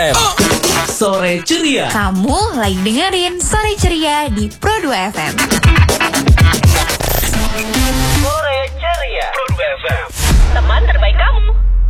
Sore Ceria. Kamu lagi dengerin Sore Ceria di Pro 2 FM. Sore Ceria. Pro 2 FM. Teman terbaik kamu.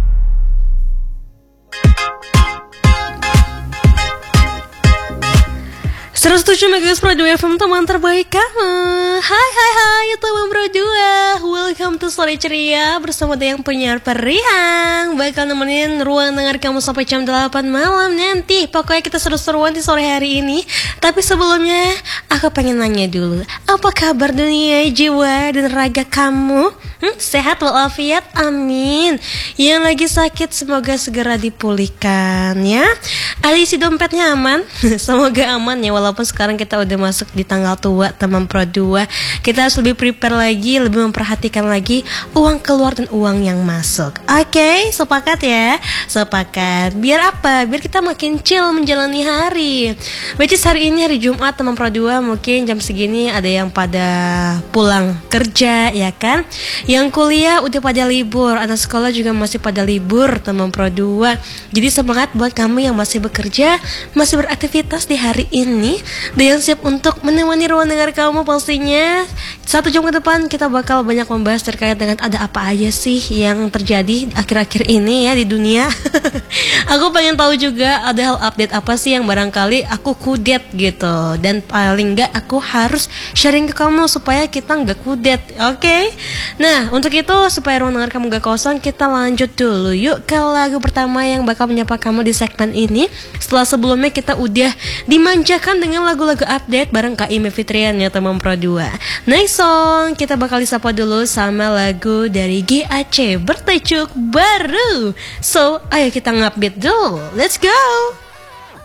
Terus 7 MHz Pro 2 FM, teman terbaik kamu. Hai teman Pro 2. Welcome to Sore Ceria bersama dengan penyiar periang. Bakal nemenin ruang dengar kamu sampai jam 8 malam nanti. Pokoknya kita seru-seruan di sore hari ini. Tapi sebelumnya aku pengen nanya dulu, apa kabar dunia, jiwa, dan raga kamu? Sehat walafiat, amin. Yang lagi sakit semoga segera dipulihkan ya. Ada isi dompetnya aman. Semoga aman ya, walaupun sekarang kita udah masuk di tanggal tua teman Pro 2. Kita harus lebih prepare lagi, lebih memperhatikan lagi uang keluar dan uang yang masuk. Oke, sepakat ya? Sepakat. Biar apa? Biar kita makin chill menjalani hari. Which is hari ini hari Jumat teman Pro 2. Mungkin jam segini ada yang pada pulang kerja ya kan. Yang kuliah udah pada libur, anak sekolah juga masih pada libur teman Pro 2. Jadi semangat buat kamu yang masih bekerja, masih beraktivitas di hari ini, dan yang siap untuk menemani ruang dengar kamu pastinya. 1 jam ke depan kita bakal banyak membahas terkait dengan ada apa aja sih yang terjadi akhir-akhir ini ya di dunia. Aku pengen tahu juga ada hal update apa sih yang barangkali aku kudet gitu, dan paling enggak aku harus sharing ke kamu supaya kita nggak kudet. Oke? Nah, untuk itu supaya ruang dengar kamu gak kosong, kita lanjut dulu yuk ke lagu pertama yang bakal menyapa kamu di segmen ini. Setelah sebelumnya kita udah dimanjakan dengan lagu-lagu update bareng Kak Ime Fitrian ya teman Pro 2. Next song kita bakal disapa dulu sama lagu dari GAC bertajuk Baru. So, ayo kita ngupdate dulu. Let's go.